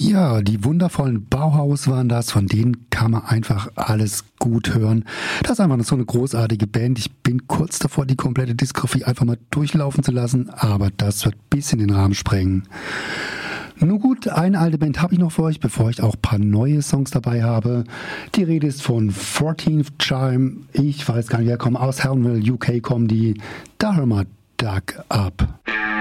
Ja, die wundervollen Bauhaus waren das, von denen kann man einfach alles gut hören. Das ist einfach so eine großartige Band. Ich bin kurz davor, die komplette Diskografie einfach mal durchlaufen zu lassen, aber das wird ein bisschen den Rahmen sprengen. Nun gut, eine alte Band habe ich noch für euch, bevor ich auch ein paar neue Songs dabei habe. Die Rede ist von 14th Chime. Ich weiß gar nicht, wer kommt. Aus Helmville, UK kommen die. Da hören wir Dug Up.